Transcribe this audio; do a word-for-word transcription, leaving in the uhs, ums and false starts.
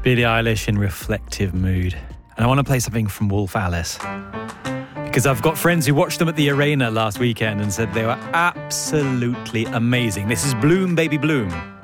Billie Eilish in reflective mood. And I want to play something from Wolf Alice, because I've got friends who watched them at the Arena last weekend and said they were absolutely amazing. This is Bloom Baby Bloom.